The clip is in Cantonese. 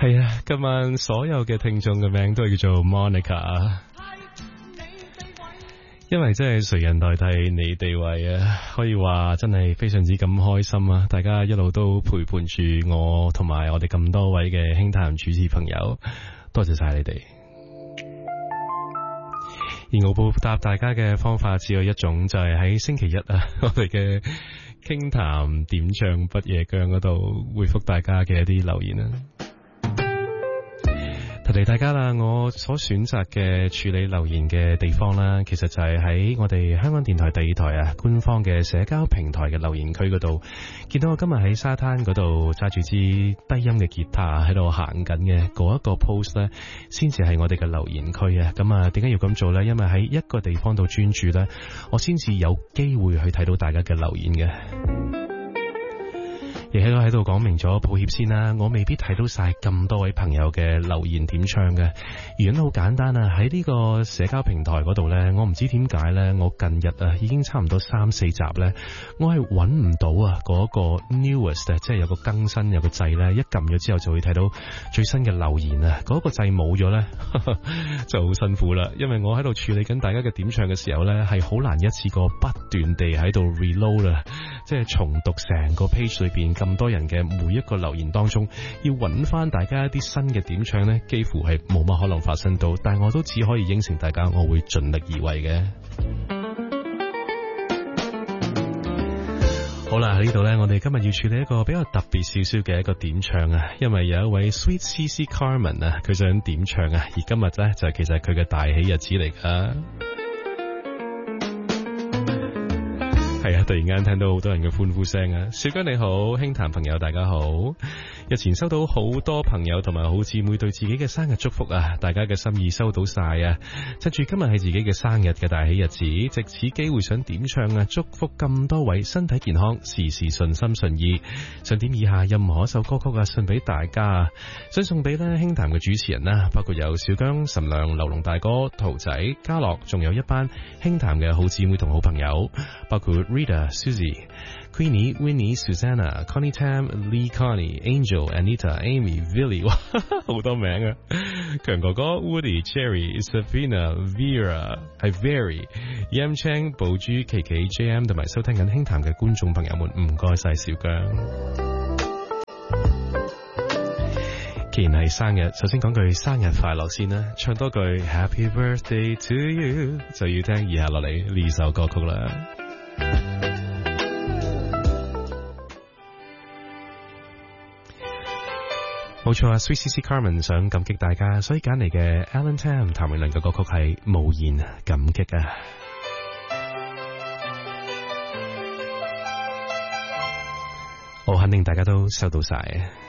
係啊，今晚所有嘅聽眾嘅名都係叫做 Monica， 因為真係誰人代替你地位啊，可以話真係非常之咁開心啊！大家一路都陪伴住我同埋我哋咁多位嘅輕談主持朋友，多謝晒你哋。而我報答大家嘅方法只有一種，就係喺星期一啊，我哋嘅傾談點唱不夜薑嗰度回覆大家嘅一啲留言啊。提提大家啦，我所選擇嘅處理留言嘅地方啦，其實就係喺我哋香港電台第二台啊官方嘅社交平台嘅留言區嗰度，見到我今日喺沙灘嗰度揸住支低音嘅吉他喺度行緊嘅嗰一個 post 呢，先至係我哋嘅留言區啊。咁啊，點解要咁做呢？因為喺一個地方度專注呢，我先至有機會去睇到大家嘅留言嘅。亦喺度講明咗抱歉先啦，我未必睇到晒咁多位朋友嘅留言點唱嘅。原因好簡單啊，喺呢個社交平台嗰度呢，我唔知點解呢，我近日啊已經差唔多3-4集呢，我係揾唔到啊嗰個 newest， 即係有個更新有個掣呢，一撳咗之後就會睇到最新嘅留言啊。嗰個掣冇咗呢，就好辛苦啦，因為我喺度處理緊大家嘅點唱嘅時候呢，係好難一次過不斷地喺度 reload 啦，即係重讀成個 page 裏邊咁多人嘅每一個留言當中，要揾翻大家一啲新嘅點唱呢，幾乎係冇乜可能發生到，但我都只可以應承大家，我會盡力而為嘅。好啦，喺呢度呢，我哋今日要處理一個比較特別少少嘅一個點唱啊，因為有一位 Sweet CC Carmen 啊，佢想點唱啊，而今日呢，就其實係佢嘅大喜日子嚟噶。係啊，突然間聽到好多人嘅歡呼聲啊！小姜你好，輕談朋友大家好。日前收到好多朋友同埋好姊妹對自己嘅生日祝福啊，大家嘅心意收到晒啊！趁住今日係自己嘅生日嘅大喜日子，藉此機會想點唱啊，祝福咁多位身體健康，事事順心順意。想點以下任何一首歌曲啊，送俾大家啊，想送俾咧輕談嘅主持人啦，包括有小姜、岑亮、劉龍大哥、桃仔、嘉樂，仲有一班輕談嘅好姊妹同好朋友，包括Rita、Susie、Queenie、Winnie、Susanna、Connie Tam、Lee、Connie、Angel、Anita、Amy、Billy， 哇，好多名啊！強哥哥、Woody、Cherry、Savina、Vera 係 Very、Yam Chang、寶珠、琪琪、JM 同埋收聽緊輕談嘅觀眾朋友們，唔該晒小姜。既然係生日，首先講句生日快樂先啦，唱多句 Happy Birthday to you， 就要聽以下落嚟呢首歌曲啦。冇錯啊 ，Sweet CC Carmen 想感激大家，所以揀嚟嘅 Alan Tam 譚詠麟嘅歌曲係無言感激啊！我肯定大家都收到晒。